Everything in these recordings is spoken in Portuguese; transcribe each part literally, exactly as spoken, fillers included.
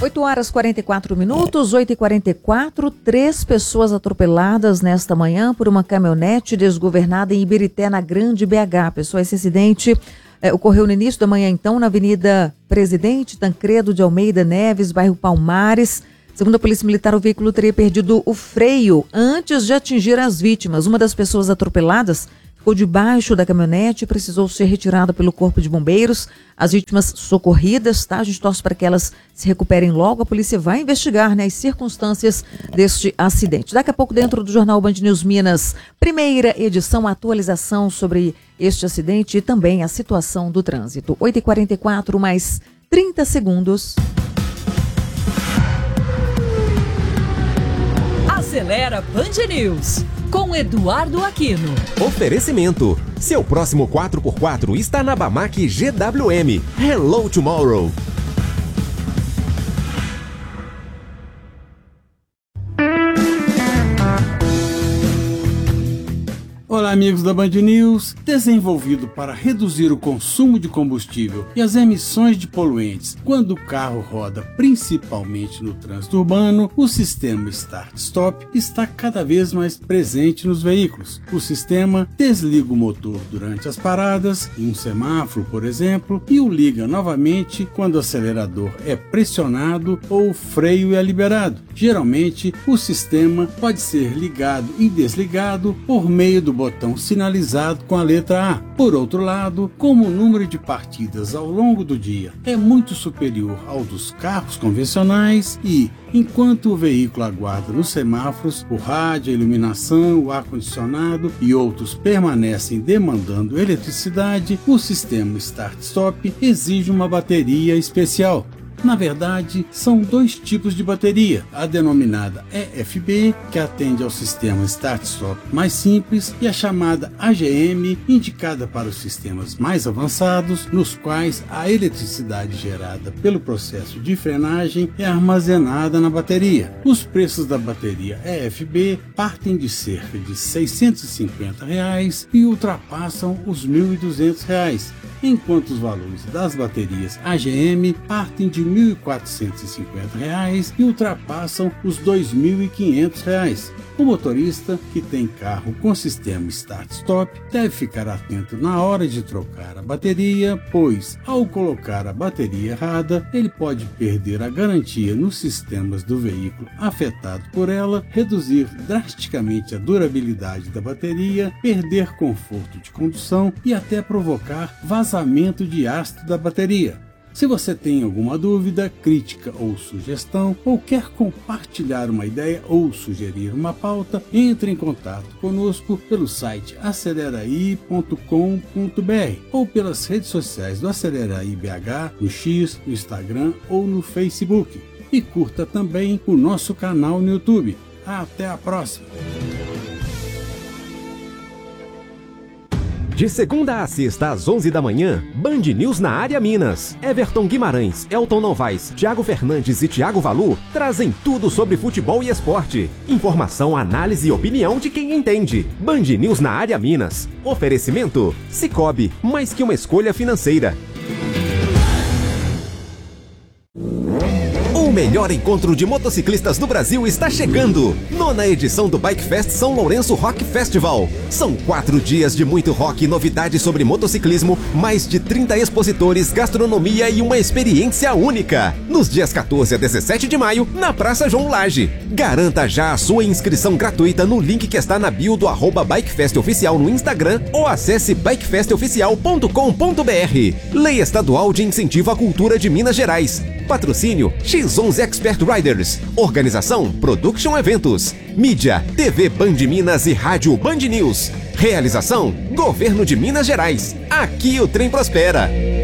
oito horas e quarenta e quatro minutos, oito e quarenta e quatro, três pessoas atropeladas nesta manhã por uma caminhonete desgovernada em Ibirité, na Grande B H. Pessoal, esse acidente é, ocorreu no início da manhã, então, na Avenida Presidente Tancredo de Almeida Neves, bairro Palmares. Segundo a Polícia Militar, o veículo teria perdido o freio antes de atingir as vítimas. Uma das pessoas atropeladas ficou debaixo da caminhonete e precisou ser retirada pelo Corpo de Bombeiros. As vítimas socorridas, tá? A gente torce para que elas se recuperem logo. A polícia vai investigar, né, as circunstâncias deste acidente. Daqui a pouco, dentro do Jornal Band News Minas, primeira edição, atualização sobre este acidente e também a situação do trânsito. oito e quarenta e quatro, mais trinta segundos. Acelera Band News, com Eduardo Aquino. Oferecimento. Seu próximo quatro por quatro está na Bamac G W M. Hello Tomorrow. Olá, amigos da Band News. Desenvolvido para reduzir o consumo de combustível e as emissões de poluentes quando o carro roda principalmente no trânsito urbano, o sistema Start-Stop está cada vez mais presente nos veículos. O sistema desliga o motor durante as paradas, em um semáforo, por exemplo, e o liga novamente quando o acelerador é pressionado ou o freio é liberado. Geralmente, o sistema pode ser ligado e desligado por meio do botão sinalizado com a letra A. Por outro lado, como o número de partidas ao longo do dia é muito superior ao dos carros convencionais e, enquanto o veículo aguarda nos semáforos, o rádio, a iluminação, o ar-condicionado e outros permanecem demandando eletricidade, o sistema Start-Stop exige uma bateria especial. Na verdade, são dois tipos de bateria, a denominada E F B, que atende ao sistema Start-Stop mais simples, e a chamada A G M, indicada para os sistemas mais avançados, nos quais a eletricidade gerada pelo processo de frenagem é armazenada na bateria. Os preços da bateria E F B partem de cerca de seiscentos e cinquenta reais e ultrapassam os mil e duzentos reais, enquanto os valores das baterias A G M partem de mil e quatrocentos e cinquenta reais e ultrapassam os dois mil e quinhentos reais. O motorista que tem carro com sistema Start-Stop deve ficar atento na hora de trocar a bateria, pois, ao colocar a bateria errada, ele pode perder a garantia nos sistemas do veículo afetado por ela, reduzir drasticamente a durabilidade da bateria, perder conforto de condução e até provocar vazamento de ácido da bateria. Se você tem alguma dúvida, crítica ou sugestão, ou quer compartilhar uma ideia ou sugerir uma pauta, entre em contato conosco pelo site aceleraí ponto com ponto br ou pelas redes sociais do Aceleraí B H, no X, no Instagram ou no Facebook. E curta também o nosso canal no YouTube. Até a próxima! De segunda a sexta, às onze da manhã, Band News na área Minas. Everton Guimarães, Elton Novaes, Thiago Fernandes e Thiago Valu trazem tudo sobre futebol e esporte. Informação, análise e opinião de quem entende. Band News na área Minas. Oferecimento: Sicoob, mais que uma escolha financeira. O melhor encontro de motociclistas do Brasil está chegando! Nona edição do Bike Fest São Lourenço Rock Festival. São quatro dias de muito rock e novidades sobre motociclismo, mais de trinta expositores, gastronomia e uma experiência única. Nos dias quatorze a dezessete de maio, na Praça João Lage. Garanta já a sua inscrição gratuita no link que está na bio do arroba BikeFest Oficial no Instagram ou acesse bike fest oficial ponto com ponto br. Lei Estadual de Incentivo à Cultura de Minas Gerais. Patrocínio X onze Expert Riders. Organização Production Eventos. Mídia T V Band Minas e Rádio Band News. Realização Governo de Minas Gerais. Aqui o trem prospera.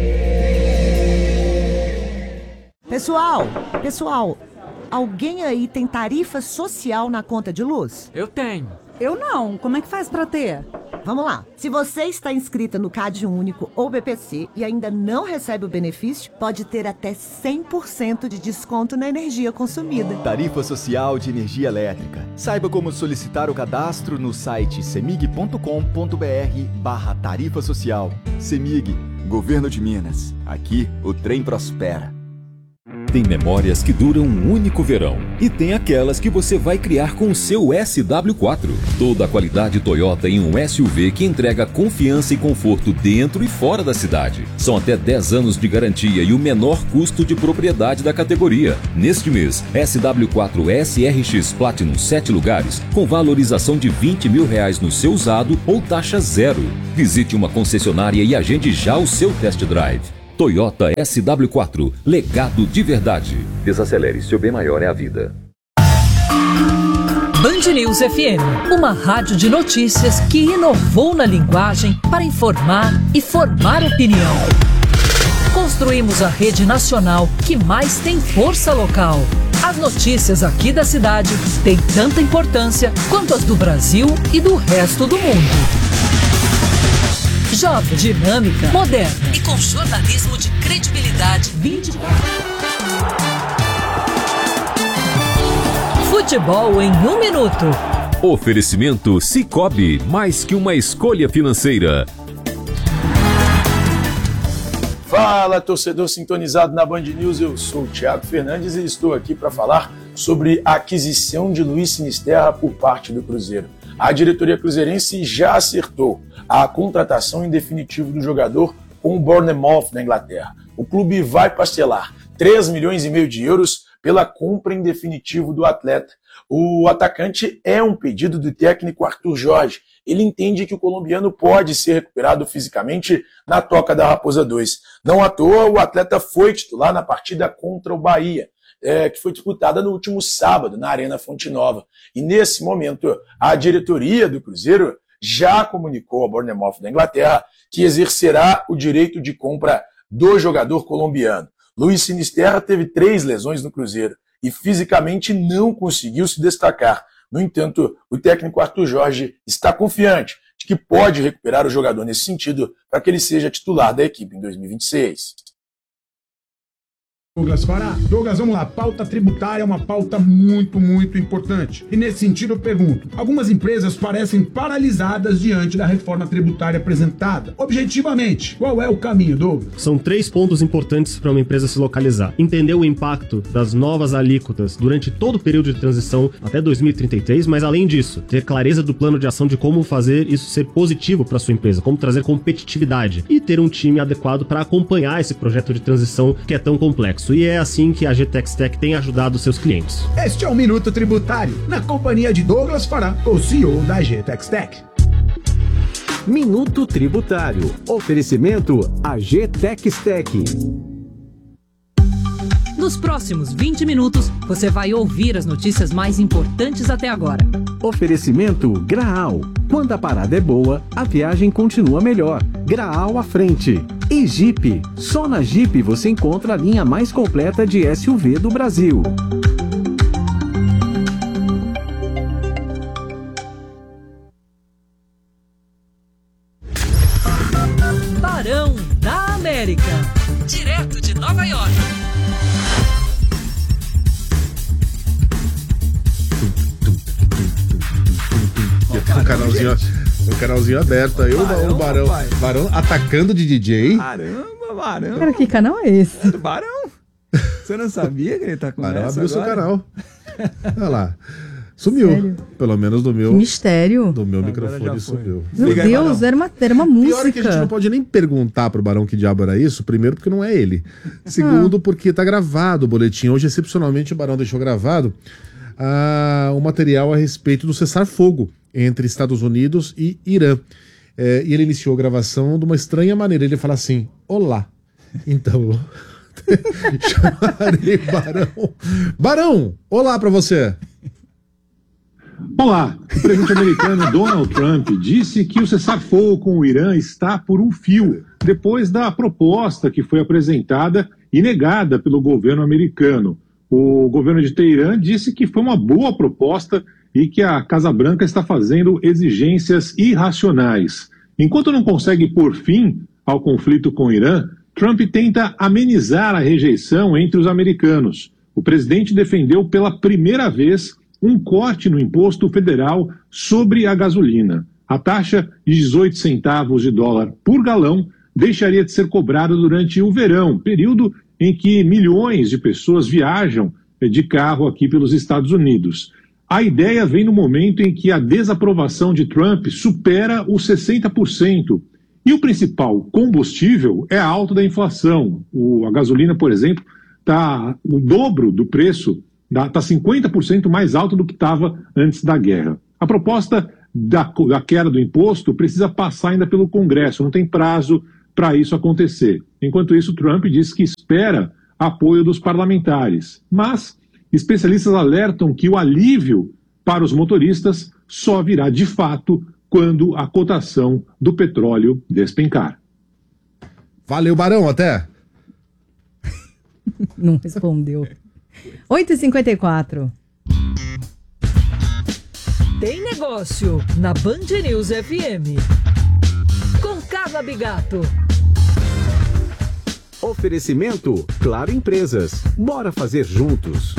Pessoal, pessoal, alguém aí tem tarifa social na conta de luz? Eu tenho. Eu não. Como é que faz pra ter? Vamos lá. Se você está inscrita no Cade Único ou B P C e ainda não recebe o benefício, pode ter até cem por cento de desconto na energia consumida. Tarifa Social de Energia Elétrica. Saiba como solicitar o cadastro no site semig ponto com ponto br barra tarifa social. Semig, Governo de Minas. Aqui o trem prospera. Tem memórias que duram um único verão e tem aquelas que você vai criar com o seu S W quatro. Toda a qualidade Toyota em um S U V que entrega confiança e conforto dentro e fora da cidade. São até dez anos de garantia e o menor custo de propriedade da categoria. Neste mês, S W quatro S R X Platinum sete lugares com valorização de vinte mil reais no seu usado ou taxa zero. Visite uma concessionária e agende já o seu test drive. Toyota S W quatro, legado de verdade. Desacelere, seu bem maior é a vida. Band News F M, uma rádio de notícias que inovou na linguagem para informar e formar opinião. Construímos a rede nacional que mais tem força local. As notícias aqui da cidade têm tanta importância quanto as do Brasil e do resto do mundo. Jovem, dinâmica, moderna e com jornalismo de credibilidade. vinte Futebol em um minuto. Oferecimento Sicoob, mais que uma escolha financeira. Fala, torcedor sintonizado na Band News, eu sou o Thiago Fernandes e estou aqui para falar sobre a aquisição de Luiz Sinisterra por parte do Cruzeiro. A diretoria cruzeirense já acertou a contratação em definitivo do jogador com o Bournemouth na Inglaterra. O clube vai parcelar três milhões e meio de euros pela compra em definitivo do atleta. O atacante é um pedido do técnico Arthur Jorge. Ele entende que o colombiano pode ser recuperado fisicamente na Toca da Raposa dois. Não à toa, o atleta foi titular na partida contra o Bahia, é, que foi disputada no último sábado na Arena Fonte Nova. E nesse momento, a diretoria do Cruzeiro já comunicou ao Bournemouth da Inglaterra que exercerá o direito de compra do jogador colombiano. Luiz Sinisterra teve três lesões no Cruzeiro e fisicamente não conseguiu se destacar. No entanto, o técnico Arthur Jorge está confiante de que pode recuperar o jogador nesse sentido para que ele seja titular da equipe em dois mil e vinte e seis. Douglas Fará. Douglas, vamos lá. Pauta tributária é uma pauta muito, muito importante. E nesse sentido eu pergunto, algumas empresas parecem paralisadas diante da reforma tributária apresentada. Objetivamente, qual é o caminho, Douglas? São três pontos importantes para uma empresa se localizar. Entender o impacto das novas alíquotas durante todo o período de transição até dois mil e trinta e três, mas além disso, ter clareza do plano de ação de como fazer isso ser positivo para sua empresa, como trazer competitividade e ter um time adequado para acompanhar esse projeto de transição que é tão complexo. E é assim que a G T X Tech tem ajudado seus clientes. Este é o Minuto Tributário, na companhia de Douglas Fará, o C E O da G T X Tech. Minuto Tributário. Oferecimento A G T X Tech. Nos próximos vinte minutos, você vai ouvir as notícias mais importantes até agora. Oferecimento Graal. Quando a parada é boa, a viagem continua melhor. Graal à frente. E Jeep. Só na Jeep você encontra a linha mais completa de S U V do Brasil. Barão da América. Direto de Nova York. Um canalzinho, um canalzinho aberto aí, Barão, o Barão, Barão atacando de D J. Caramba, Barão. Cara, que canal é esse? É do Barão. Você não sabia que ele tá com Barão essa abriu agora? seu canal. Olha lá. Sumiu. Sério? Pelo menos do meu. Que mistério. Do meu Agora microfone sumiu. Meu Deus, era uma, era uma música. Pior é que a gente não pode nem perguntar pro Barão que diabo era isso. Primeiro, porque não é ele. Segundo, ah. porque tá gravado o boletim. Hoje, excepcionalmente, o Barão deixou gravado ah, um material a respeito do cessar-fogo entre Estados Unidos e Irã. É, e ele iniciou a gravação de uma estranha maneira. Ele fala assim, olá. Então, chamarei Barão. Barão, olá pra você. Olá, o presidente americano Donald Trump disse que o cessar-fogo com o Irã está por um fio, depois da proposta que foi apresentada e negada pelo governo americano. O governo de Teherã disse que foi uma boa proposta e que a Casa Branca está fazendo exigências irracionais. Enquanto não consegue pôr fim ao conflito com o Irã, Trump tenta amenizar a rejeição entre os americanos. O presidente defendeu pela primeira vez um corte no imposto federal sobre a gasolina. A taxa de dezoito centavos de dólar por galão deixaria de ser cobrada durante o verão, período em que milhões de pessoas viajam de carro aqui pelos Estados Unidos. A ideia vem no momento em que a desaprovação de Trump supera os sessenta por cento. E o principal combustível é a alta da inflação. O, a gasolina, por exemplo, está o dobro do preço, está cinquenta por cento mais alto do que estava antes da guerra. A proposta da, da queda do imposto precisa passar ainda pelo Congresso, não tem prazo para isso acontecer. Enquanto isso, Trump diz que espera apoio dos parlamentares. Mas especialistas alertam que o alívio para os motoristas só virá de fato quando a cotação do petróleo despencar. Valeu, Barão, até. Não respondeu. oito e cinquenta e quatro. Tem negócio na Band News F M. Com Carla Bigato. Oferecimento Claro Empresas. Bora fazer juntos.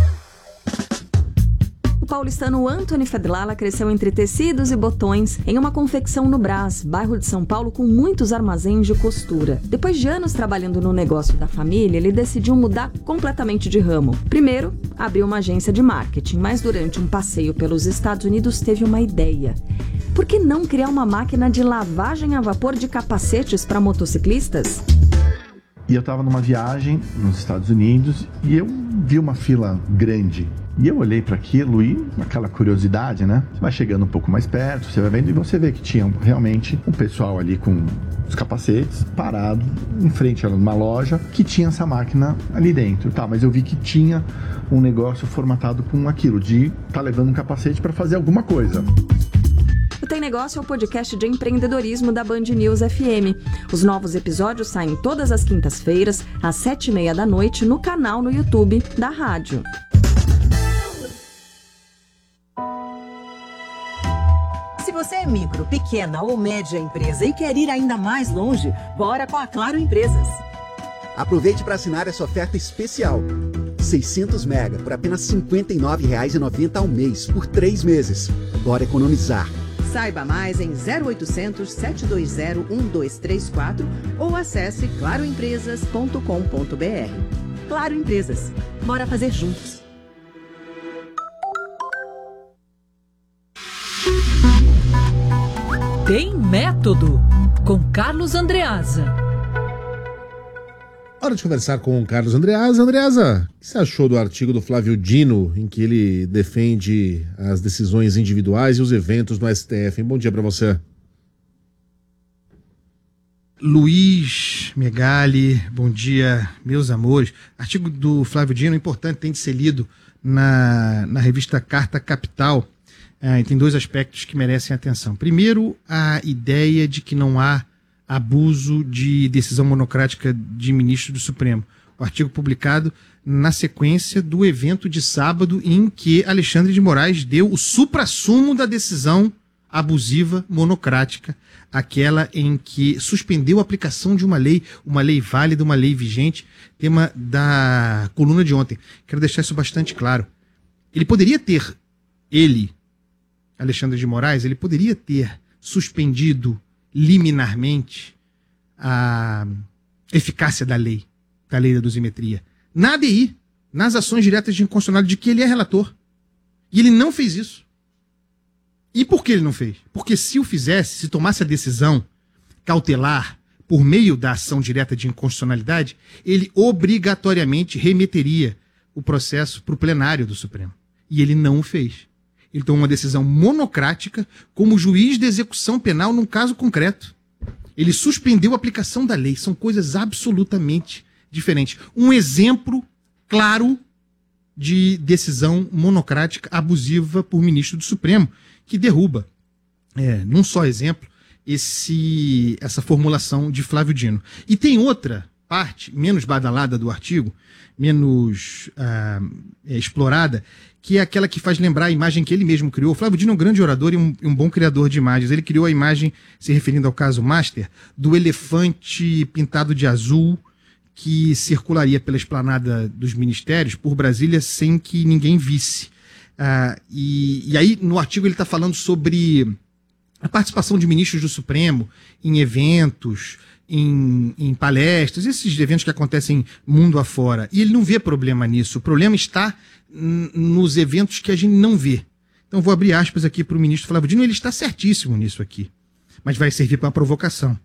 O paulistano Anthony Fedlala cresceu entre tecidos e botões em uma confecção no Brás, bairro de São Paulo com muitos armazéns de costura. Depois de anos trabalhando no negócio da família, ele decidiu mudar completamente de ramo. Primeiro, abriu uma agência de marketing, mas durante um passeio pelos Estados Unidos teve uma ideia. Por que não criar uma máquina de lavagem a vapor de capacetes para motociclistas? E eu estava numa viagem nos Estados Unidos e eu vi uma fila grande. E eu olhei para aquilo e, aquela curiosidade, né? Você vai chegando um pouco mais perto, você vai vendo e você vê que tinha realmente um pessoal ali com os capacetes parado em frente a uma loja que tinha essa máquina ali dentro. Tá, mas eu vi que tinha um negócio formatado com aquilo, de tá levando um capacete para fazer alguma coisa. O Tem Negócio é o podcast de empreendedorismo da Band News F M. Os novos episódios saem todas as quintas-feiras, às sete e meia da noite, no canal no YouTube da rádio. Se você é micro, pequena ou média empresa e quer ir ainda mais longe, bora com a Claro Empresas. Aproveite para assinar essa oferta especial. seiscentos mega por apenas cinquenta e nove reais e noventa centavos ao mês, por três meses. Bora economizar. Saiba mais em zero oitocentos, sete dois zero, um dois três quatro ou acesse claro empresas ponto com ponto b r. Claro Empresas. Bora fazer juntos. Tem Método, com Carlos Andreasa. Hora de conversar com o Carlos Andreasa. Andreasa, o que você achou do artigo do Flávio Dino, em que ele defende as decisões individuais e os eventos no S T F? Bom dia para você. Luiz Megali, bom dia, meus amores. Artigo do Flávio Dino, importante, tem de ser lido na, na revista Carta Capital. É, tem dois aspectos que merecem atenção. Primeiro, a ideia de que não há abuso de decisão monocrática de ministro do Supremo. O artigo publicado na sequência do evento de sábado em que Alexandre de Moraes deu o suprassumo da decisão abusiva monocrática, aquela em que suspendeu a aplicação de uma lei, uma lei válida, uma lei vigente, tema da coluna de ontem. Quero deixar isso bastante claro. Ele poderia ter, ele, Alexandre de Moraes, ele poderia ter suspendido liminarmente a eficácia da lei, da lei da dosimetria, na A D I, nas ações diretas de inconstitucionalidade, de que ele é relator. E ele não fez isso. E por que ele não fez? Porque se o fizesse, se tomasse a decisão cautelar por meio da ação direta de inconstitucionalidade, ele obrigatoriamente remeteria o processo para o plenário do Supremo. E ele não o fez. Ele tomou uma decisão monocrática como juiz de execução penal num caso concreto. Ele suspendeu a aplicação da lei. São coisas absolutamente diferentes. Um exemplo claro de decisão monocrática abusiva por ministro do Supremo, que derruba, é, num só exemplo, esse, essa formulação de Flávio Dino. E tem outra parte, menos badalada do artigo, menos ah, é, explorada, que é aquela que faz lembrar a imagem que ele mesmo criou. O Flávio Dino é um grande orador e um, um bom criador de imagens. Ele criou a imagem, se referindo ao caso Master, do elefante pintado de azul que circularia pela esplanada dos ministérios por Brasília sem que ninguém visse. Ah, e, e aí, no artigo, ele está falando sobre A participação de ministros do Supremo em eventos, em, em palestras, esses eventos que acontecem mundo afora. E ele não vê problema nisso. O problema está n- nos eventos que a gente não vê. Então vou abrir aspas aqui para o ministro Flávio Dino, ele está certíssimo nisso aqui. Mas vai servir para uma provocação.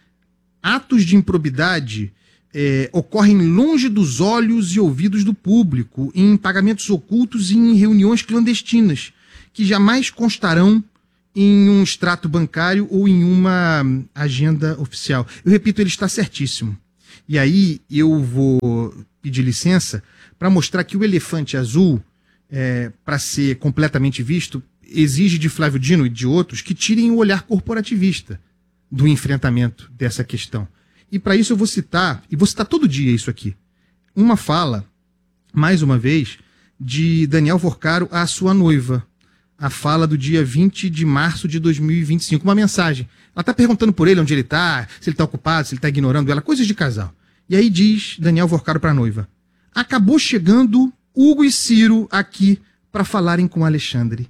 Atos de improbidade é, ocorrem longe dos olhos e ouvidos do público, em pagamentos ocultos e em reuniões clandestinas, que jamais constarão em um extrato bancário ou em uma agenda oficial. Eu repito, ele está certíssimo. E aí eu vou pedir licença para mostrar que o elefante azul, é, para ser completamente visto, exige de Flávio Dino e de outros que tirem o olhar corporativista do enfrentamento dessa questão. E para isso eu vou citar, e vou citar todo dia isso aqui, uma fala, mais uma vez, de Daniel Vorcaro à sua noiva. A fala do dia vinte de março de dois mil e vinte e cinco, uma mensagem. Ela está perguntando por ele onde ele está, se ele está ocupado, se ele está ignorando ela, coisas de casal. E aí diz Daniel Vorcaro para a noiva: acabou chegando Hugo e Ciro aqui para falarem com Alexandre.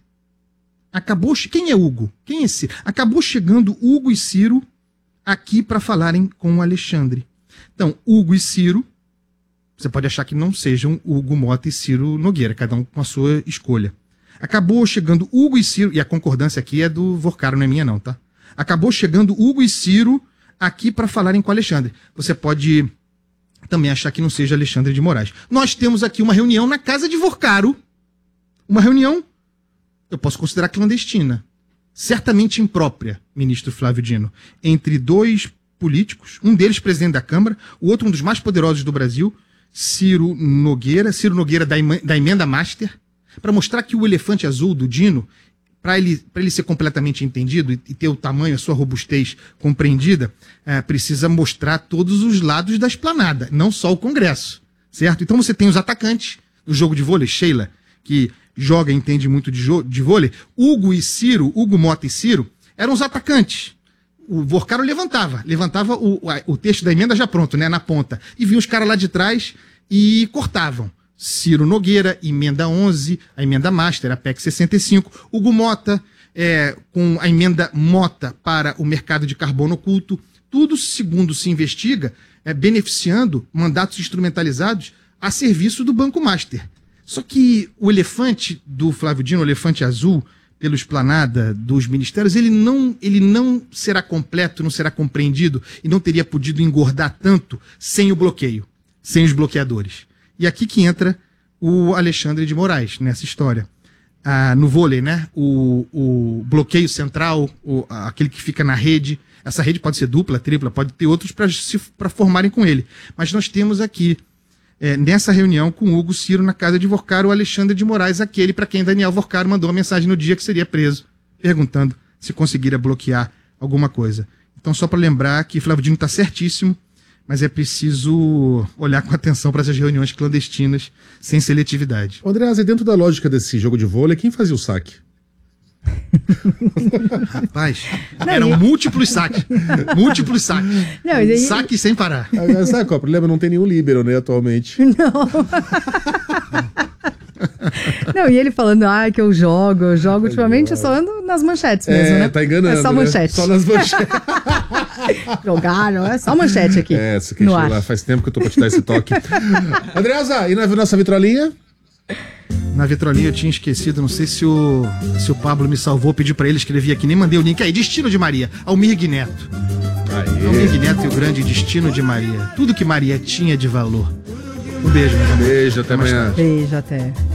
Acabou. Quem é Hugo? Quem é Ciro? Acabou chegando Hugo e Ciro aqui para falarem com o Alexandre. Então, Hugo e Ciro, você pode achar que não sejam Hugo Mota e Ciro Nogueira, cada um com a sua escolha. Acabou chegando Hugo e Ciro, e a concordância aqui é do Vorcaro, não é minha não, tá? Acabou chegando Hugo e Ciro aqui para falarem com o Alexandre. Você pode também achar que não seja Alexandre de Moraes. Nós temos aqui uma reunião na casa de Vorcaro, uma reunião, eu posso considerar clandestina, certamente imprópria, ministro Flávio Dino, entre dois políticos, um deles presidente da Câmara, o outro um dos mais poderosos do Brasil, Ciro Nogueira, Ciro Nogueira da, da emenda Master, para mostrar que o elefante azul do Dino, para ele, para ele ser completamente entendido e, e ter o tamanho, a sua robustez compreendida, é, precisa mostrar todos os lados da esplanada, não só o Congresso, certo? Então você tem os atacantes do jogo de vôlei, Sheila, que joga e entende muito de, de vôlei. Hugo e Ciro, Hugo Mota e Ciro, eram os atacantes. O Vorcaro levantava, levantava o, o texto da emenda já pronto, né, na ponta, e vinha os caras lá de trás e cortavam. Ciro Nogueira, emenda onze, a emenda Master, a P E C sessenta e cinco, Hugo Mota, é, com a emenda Mota para o mercado de carbono oculto, tudo, segundo se investiga, é, beneficiando mandatos instrumentalizados a serviço do Banco Master. Só que o elefante do Flávio Dino, o elefante azul, pela esplanada dos ministérios, ele não, ele não será completo, não será compreendido e não teria podido engordar tanto sem o bloqueio, sem os bloqueadores. E aqui que entra o Alexandre de Moraes nessa história. Ah, no vôlei, né? O, o bloqueio central, o, aquele que fica na rede. Essa rede pode ser dupla, tripla, pode ter outros para formarem com ele. Mas nós temos aqui, é, nessa reunião com o Hugo Ciro na casa de Vorcaro, o Alexandre de Moraes, aquele para quem Daniel Vorcaro mandou uma mensagem no dia que seria preso, perguntando se conseguiria bloquear alguma coisa. Então, só para lembrar que Flávio Dino está certíssimo, mas é preciso olhar com atenção para essas reuniões clandestinas sem seletividade. Andreasa, e dentro da lógica desse jogo de vôlei, quem fazia o saque? Rapaz, não, eram e... múltiplos saques. Múltiplos saques. Não, e... Saque sem parar. Ah, sabe qual é o problema? Não tem nenhum líbero, né, atualmente. Não. Não, e ele falando, ah, que eu jogo, eu jogo ultimamente, eu só ando nas manchetes mesmo, é, né? Tá enganando, é só né? manchete. Só nas manchetes. Jogaram, é só manchete aqui. É, isso que lá, faz tempo que eu tô pra te dar esse toque. Andreasa, e na nossa vitrolinha? Na vitrolinha eu tinha esquecido, não sei se o, se o Pablo me salvou, pedi pra ele escrever aqui, nem mandei o link aí, Destino de Maria, Almir Neto. Aê. Almir Neto e o grande Destino de Maria. Tudo que Maria tinha de valor. Um beijo, meu amor. Beijo, até amanhã. Beijo, até.